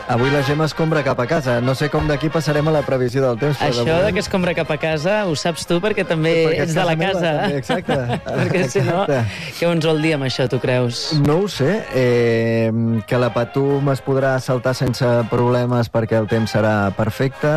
Avui la Gemma escombra cap a casa. No sé com d'aquí passarem a la previsió del temps. Això de que escombra cap a casa ho saps tu perquè també ets de la casa. També, exacte. Perquè si no, què ens vol dir amb això, tu creus? No ho sé. Que la Patum es podrà saltar sense problemes perquè el temps serà perfecte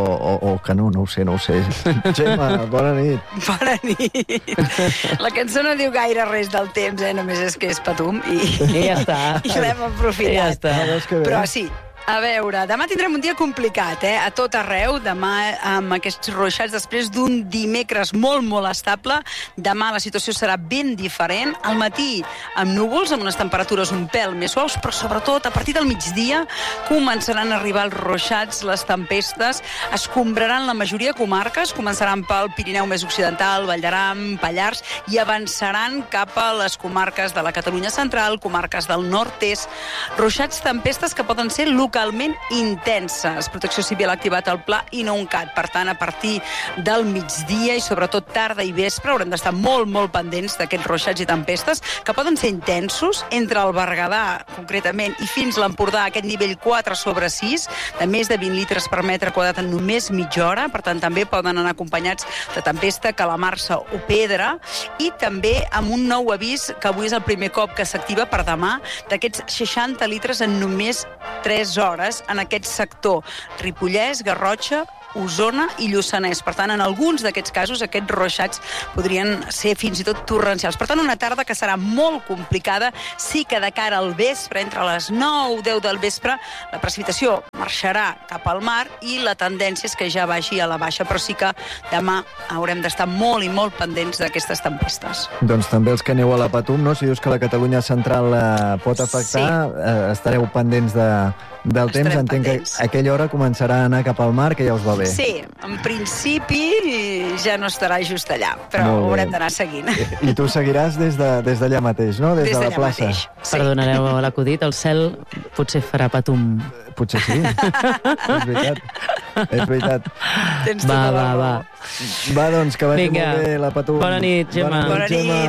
o que no ho sé. Gemma, bona nit. Bona nit. La cançó no diu gaire res del temps, només és que és Patum i ja està. I l'hem aprofitat. Ja està. Però sí, a veure, demà tindrem un dia complicat, a tot arreu. Demà, amb aquests ruixats, després d'un dimecres molt, molt estable, demà la situació serà ben diferent. Al matí, amb núvols, amb unes temperatures un pèl més suaus, però sobretot, a partir del migdia, començaran a arribar els ruixats, les tempestes, escombraran la majoria de comarques, començaran pel Pirineu més occidental, Vall d'Aran, Pallars, i avançaran cap a les comarques de la Catalunya central, comarques del nord-est. Ruixats, tempestes que poden ser localment intenses. Protecció Civil ha activat el pla INONCAT. Per tant, a partir del migdia i sobretot tarda i vespre haurem d'estar molt, molt pendents d'aquests ruixats i tempestes que poden ser intensos entre el Berguedà, concretament, i fins l'Empordà, aquest nivell 4/6, de més de 20 litres per metre quadrat en només mitja hora. Per tant, també poden anar acompanyats de tempesta, calamarsa o pedra, i també amb un nou avís que avui és el primer cop que s'activa per demà, d'aquests 60 litres en només 3 hores en aquest sector Ripollès, Garrotxa, Osona i Lluçanès. Per tant, en alguns d'aquests casos, aquests ruixats podrien ser fins i tot torrencials. Per tant, una tarda que serà molt complicada. Sí que de cara al vespre, entre les 9 i 10 del vespre, la precipitació marxarà cap al mar i la tendència és que ja vagi a la baixa, però sí que demà haurem d'estar molt i molt pendents d'aquestes tempestes. Doncs també els que aneu a la Patum, no? Si dius que la Catalunya central pot afectar, estareu pendents del temps. Entenc que a aquella hora començarà a anar cap al mar, que ja us va bé. Sí, en principi ja no estarà just allà, però ho haurem d'anar seguint. I tu seguiràs des d'allà mateix, no? Des de la plaça. Mateix, sí. Perdonareu l'acudit, el cel potser farà Patum. Potser sí. És veritat. Va. Va, doncs, que vagi molt bé la Patum. Bona nit, Gemma. Bona nit.